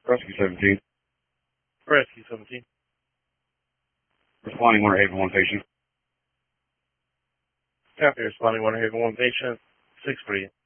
Rescue 17. Rescue 17. Responding Winter Haven 1 patient. Copy, responding Winter Haven 1 patient. 6 for you.